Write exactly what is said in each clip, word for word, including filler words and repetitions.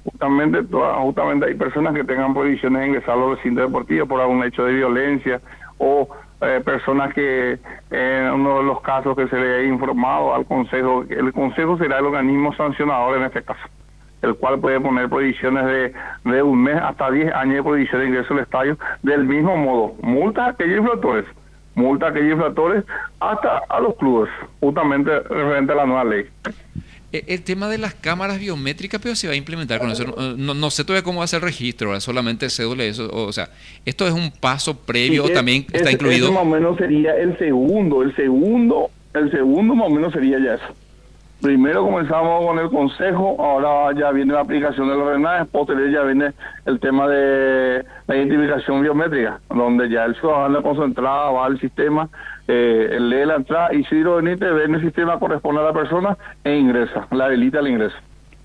Justamente, toda- justamente hay personas que tengan prohibiciones de ingresar a los recintos deportivos por algún hecho de violencia o eh, personas que en uno de los casos que se le ha informado al Consejo, el Consejo será el organismo sancionador en este caso, el cual puede poner prohibiciones de, de un mes hasta diez años de prohibición de ingreso al estadio, del mismo modo, multas a aquellos infractores, multas a aquellos infractores hasta a los clubes, justamente referente a la nueva ley. E- El tema de las cámaras biométricas, pero se va a implementar con eso. No, no- no sé todavía cómo va a ser el registro, ¿verdad? Solamente cédula, eso. O sea, esto es un paso Sí, previo, o es, también está es, eso incluido. más o menos sería el segundo, el segundo, el segundo más o menos sería ya eso. Primero comenzamos con el consejo, ahora ya viene la aplicación de los RENAES, posterior ya viene el tema de la identificación biométrica, donde ya el ciudadano con su entrada va al sistema, eh, lee la entrada y si lo venite, ve en el sistema, corresponde a la persona e ingresa, la habilita el ingreso.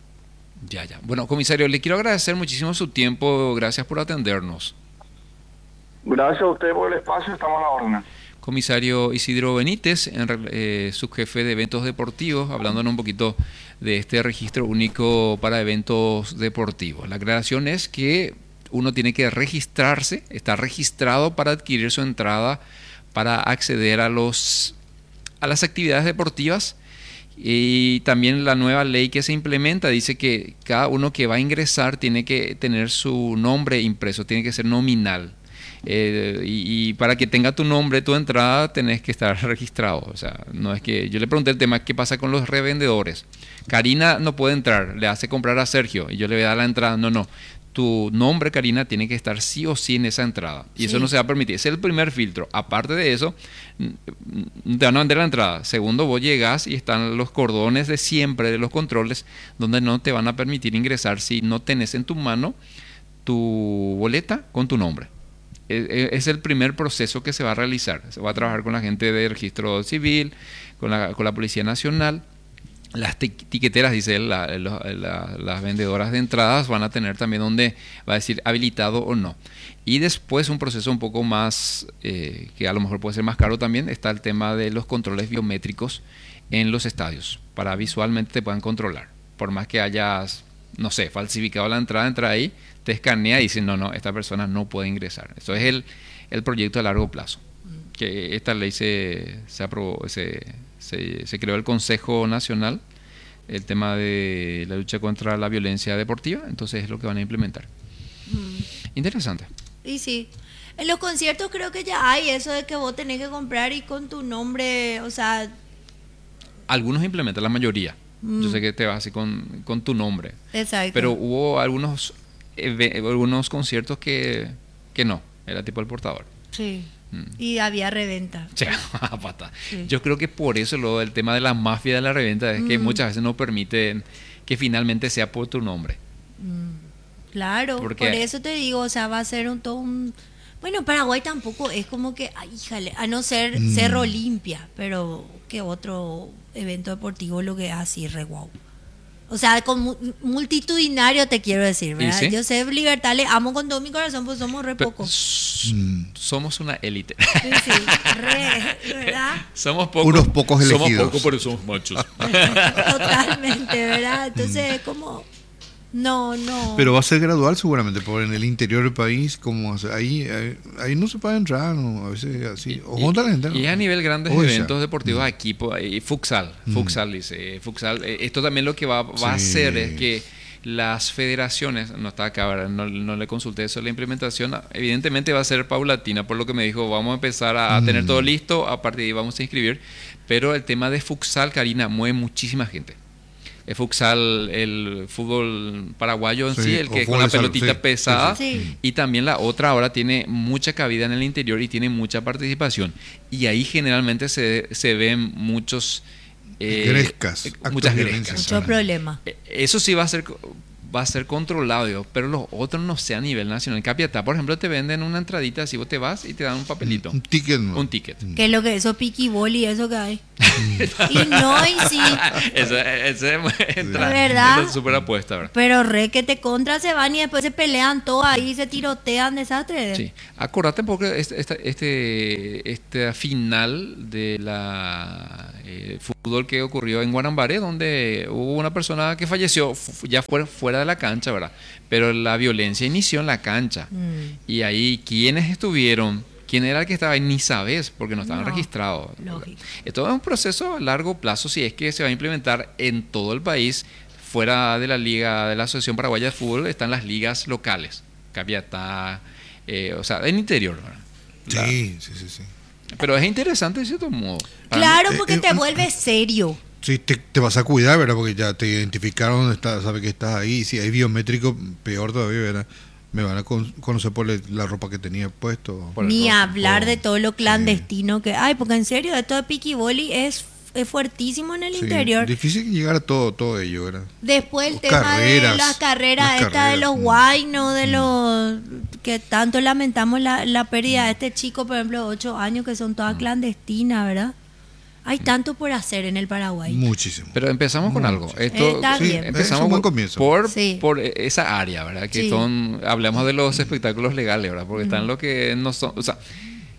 Ya, ya. Bueno, comisario, le quiero agradecer muchísimo su tiempo. Gracias por atendernos. Gracias a usted por el espacio, estamos a la orden. Comisario Isidro Benítez, en real- eh, subjefe de eventos deportivos, hablándonos un poquito de este registro único para eventos deportivos. La aclaración es que uno tiene que registrarse, está registrado para adquirir su entrada para acceder a los a las actividades deportivas. Y también la nueva ley que se implementa dice que cada uno que va a ingresar tiene que tener su nombre impreso, tiene que ser nominal. Eh, y, y para que tenga tu nombre, tu entrada, tenés que estar registrado. O sea, no es que yo le pregunté el tema, ¿qué pasa con los revendedores? Karina no puede entrar, le hace comprar a Sergio y yo le voy a dar la entrada. No, no. Tu nombre, Karina, tiene que estar sí o sí en esa entrada. Y eso no Sí. se va a permitir. Ese es el primer filtro. Aparte de eso, n- n- te van a vender la entrada. Segundo, vos llegás y están los cordones de siempre de los controles donde no te van a permitir ingresar si no tenés en tu mano tu boleta con tu nombre. E- e- Es el primer proceso que se va a realizar. Se va a trabajar con la gente de registro civil, con la, con la Policía Nacional. Las ti- tiqueteras, dice él, la- lo- la- las vendedoras de entradas van a tener también donde va a decir habilitado o no. Y después un proceso un poco más, eh, que a lo mejor puede ser más caro también, está el tema de los controles biométricos en los estadios, para visualmente te puedan controlar. Por más que hayas, no sé, falsificado la entrada, entra ahí, te escanea y dice, no, no, esta persona no puede ingresar. Eso es el, el proyecto a largo plazo. Que esta ley se, se aprobó, se, se, se creó el Consejo Nacional, el tema de la lucha contra la violencia deportiva, entonces es lo que van a implementar. Mm. Interesante. Y sí. En los conciertos creo que ya hay eso de que vos tenés que comprar y con tu nombre, o sea, Algunos implementan, la mayoría. Mm. Yo sé que te vas así con, con tu nombre, exacto. pero hubo algunos, eve- algunos conciertos que, que no, era tipo el portador. Sí. Mm. Y había reventa. O sea, pata. Sí. Yo creo que por eso lo del tema de la mafia de la reventa es que Mm. muchas veces no permiten que finalmente sea por tu nombre. Mm, claro, Porque- por eso te digo, o sea, va a ser un todo un... Bueno, Paraguay tampoco es como que, ay, híjale, a no ser Mm. Cerro Limpia, pero que otro evento deportivo lo que es así, re guau. O sea, con mu- multitudinario te quiero decir, ¿verdad? sí? Yo sé Libertad, le amo con todo mi corazón, pues somos re Pero pocos. s- Mm. somos una élite. Sí, sí, re, ¿verdad? Somos pocos. Unos pocos Somos elegidos. pocos, pero somos machos. Totalmente, ¿verdad? Entonces, es como... No, no. Pero va a ser gradual seguramente, porque en el interior del país, como hace- ahí, ahí, ahí no se puede entrar, ¿no? A veces así. O junta la gente, ¿no? Y a nivel grandes Oye, eventos deportivos mm. aquí, po- y futsal, Mm. futsal dice, futsal. eh, Esto también lo que va, va a Sí. hacer es que las federaciones, no está acá, ¿verdad? no, no le consulté eso, la implementación evidentemente va a ser paulatina, por lo que me dijo, vamos a empezar a, a tener Mm. todo listo, a partir de ahí vamos a inscribir, pero el tema de futsal, Karina, mueve muchísima gente. El futsal, el fútbol paraguayo en sí, Sí, el o que con fútbol la de salón, pelotita sí, pesada, sí, sí. Sí. y también la otra ahora tiene mucha cabida en el interior y tiene mucha participación. Y ahí generalmente se, se ven muchos... eh, Grescas, eh, actos muchas violentos. grescas. Mucho problema. Eh, Eso sí va a ser va a ser controlado, digo, pero los otros no sé a nivel nacional. En Capiatá, por ejemplo, te venden una entradita así, vos te vas y te dan un papelito, Un ticket, ¿no? un ticket. ¿Qué es lo que eso piquibol y eso que hay? Y no, y sí. Ese ese entra, De verdad. esa es súper apuesta, ¿verdad? Pero re que te contra se van y después se pelean todos ahí, se tirotean, desastre. Sí, acordate porque este, este, este, esta final de la eh, fútbol que ocurrió en Guanambaré, donde hubo una persona que falleció fu- ya fuera, fuera de la cancha, ¿verdad? Pero la violencia inició en la cancha. Mm. Y ahí, ¿quiénes estuvieron? ¿Quién era el que estaba ahí? Ni sabes, porque no estaban No, registrados. lógico. Esto es un proceso a largo plazo, si es que se va a implementar en todo el país. Fuera de la liga, de la Asociación Paraguaya de Fútbol, están las ligas locales. Capiatá, eh, o sea, en interior, ¿verdad? La- Sí, sí, sí, sí. Pero es interesante de cierto modo. Para Claro, Eh, porque eh, te un- vuelve serio. Sí, te, te vas a cuidar, ¿verdad? Porque ya te identificaron dónde estás, sabe que estás ahí. Si hay biométrico, peor todavía, ¿verdad? Me van a con- conocer por le- la ropa que tenía puesto. Por el Ni rostro. hablar de todo lo Sí. clandestino que hay, porque en serio, esto de piquiboli es, es fuertísimo en el Sí, interior. difícil llegar a todo, todo ello, ¿verdad? Después el O tema carreras, de las carreras, las esta de carreras, los mm. guaynos, de Mm. los que tanto lamentamos la, la pérdida de este chico, por ejemplo, de ocho años, que son todas clandestinas, ¿verdad? Hay tanto por hacer en el Paraguay. Muchísimo. Pero empezamos con algo. Esto, Está Sí, bien. es empezamos un buen por- comienzo. por, Sí. por esa área, ¿verdad? Que Sí. son, hablamos de los espectáculos legales, ¿verdad? Porque están los que no son, o sea,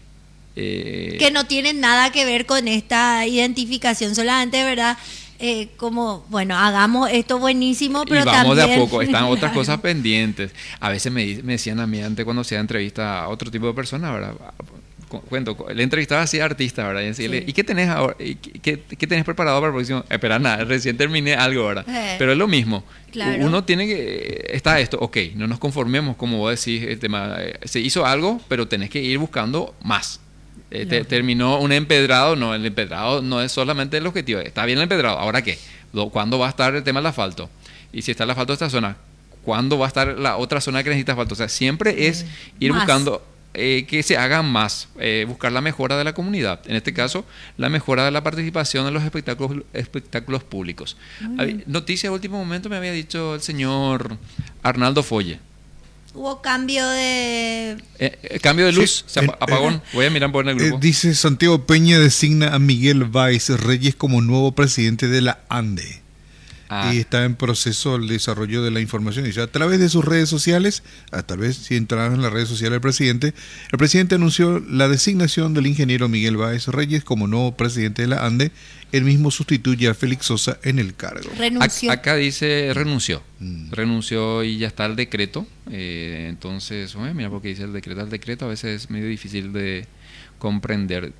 eh, Que no tienen nada que ver con esta identificación, solamente, ¿verdad? Eh, como, bueno, hagamos esto buenísimo, pero y vamos de a también- poco, están otras Claro. cosas pendientes. A veces me, di- me decían a mí antes cuando hacía entrevista a otro tipo de personas, ¿verdad? Cu- Cuento, le entrevistaba así a artistas, ¿verdad? Y, decirle, Sí. ¿y qué tenés ahora? ¿Y qué, qué- qué tenés preparado para el próximo? Espera, nada, recién terminé algo, ¿verdad? Eh. Pero es lo mismo. Claro. Uno tiene que... Está esto, ok, no nos conformemos, como vos decís, el tema, eh, se hizo algo, pero tenés que ir buscando más. Eh, te- Lógico. terminó un empedrado, no, el empedrado no es solamente el objetivo, está bien el empedrado, ¿ahora qué? Lo- ¿Cuándo va a estar el tema del asfalto? Y si está el asfalto de esta zona, ¿cuándo va a estar la otra zona que necesita asfalto? O sea, siempre es ir Más. buscando eh, que se haga más, eh, buscar la mejora de la comunidad, en este caso, la mejora de la participación en los espectáculos, espectáculos públicos. Había- noticia de último momento me había dicho el señor Arnaldo Folle. Hubo cambio de... Eh, eh, cambio de luz, Sí, se apa- eh, apagón, voy a mirar por el Eh, grupo. dice Santiago Peña designa a Miguel Valls Reyes como nuevo presidente de la ANDE. Ah. Y está en proceso el desarrollo de la información. Dice, a través de sus redes sociales, a tal vez si entraran en las redes sociales del presidente, el presidente anunció la designación del ingeniero Miguel Valls Reyes como nuevo presidente de la ANDE. Él mismo sustituye a Félix Sosa en el cargo. Renunció. Ac- Acá dice renunció. Mm. Renunció y ya está el decreto. Eh, entonces, bueno, mira porque dice el decreto. El decreto a veces es medio difícil de comprender.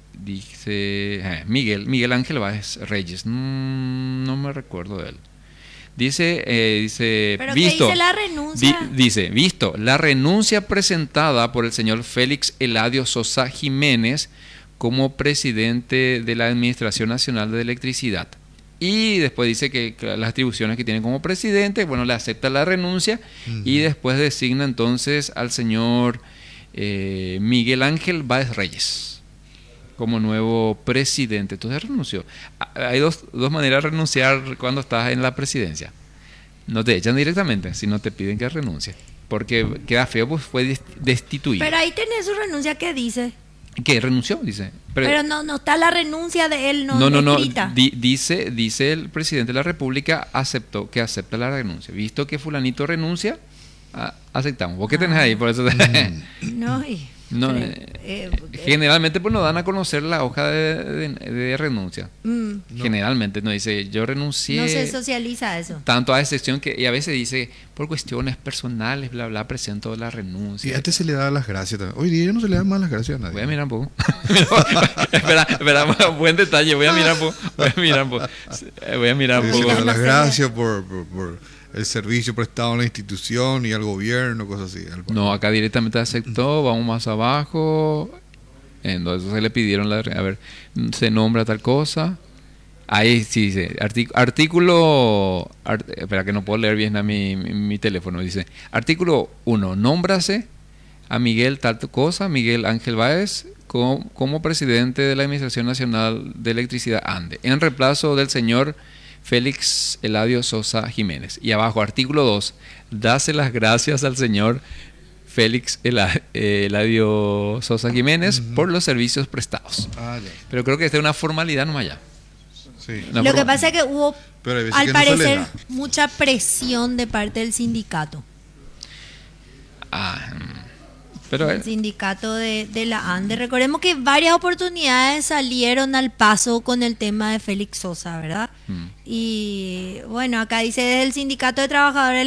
Dice eh, Miguel, Miguel Ángel Báez Reyes. Mm, no me recuerdo de él. Dice, eh, dice, ¿Pero qué visto, dice la renuncia? di- dice, visto, la renuncia presentada por el señor Félix Eladio Sosa Jiménez como presidente de la Administración Nacional de Electricidad. Y después dice que, que las atribuciones que tiene como presidente, bueno, le acepta la renuncia y después designa entonces al señor eh, Miguel Ángel Báez Reyes como nuevo presidente. Entonces renunció. Ah, hay dos, dos maneras de renunciar cuando estás en la presidencia. No te echan directamente, sino te piden que renuncie. Porque queda feo, pues fue des- destituido. Pero ahí tenés su renuncia que dice. ¿Qué? ¿Renunció? Dice. Pero, no, no está la renuncia de él, no, no, no, no. escrita. Di- dice, dice el presidente de la República aceptó que acepta la renuncia. Visto que fulanito renuncia, a- aceptamos. ¿Vos qué tenés ahí? Por eso No, y- no, pero, eh, eh, generalmente pues nos dan a conocer la hoja de, de- de renuncia. mm, Generalmente nos dice yo renuncié. no se socializa eso. Tanto a excepción que y a veces dice por cuestiones personales, bla, bla, presento la Y renuncia. antes se le daba las gracias también. Hoy día ya no se le dan más las gracias a nadie. Voy a mirar un poco. espera, espera, buen detalle. Voy a mirar un poco. Voy a mirar un poco. Eh, Voy a mirar un Sí, se poco. le da las No sé. gracias por, por, por el servicio prestado a la institución y al gobierno, cosas así. al- No, acá directamente aceptó. Vamos más abajo. Entonces se le pidieron la. A ver, se nombra tal cosa. Ahí sí dice. artic- artículo. art- espera, que no puedo leer bien a mi, mi, mi teléfono. Dice: artículo uno. Nómbrase a Miguel tal cosa, Miguel Ángel Báez, como, como presidente de la Administración Nacional de Electricidad ANDE, en reemplazo del señor Félix Eladio Sosa Jiménez. Y abajo, artículo dos, dase las gracias al señor Félix Ela- eh, Eladio Sosa Jiménez por los servicios prestados. Ah, ya. Pero creo que esta es una formalidad nomás ya. Sí. Una Lo que forma- pasa es que hubo, Pero hay veces al que no se le parecer, da. mucha presión de parte del sindicato. Ah, mm. Pero el eh, sindicato de, de la ANDE. Recordemos que varias oportunidades salieron al paso con el tema de Félix Sosa, ¿verdad? mm. Y bueno, acá dice desde el sindicato de trabajadores